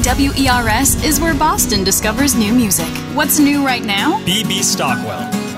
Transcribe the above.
WERS is where Boston discovers new music. What's new right now? B.B. Stockwell.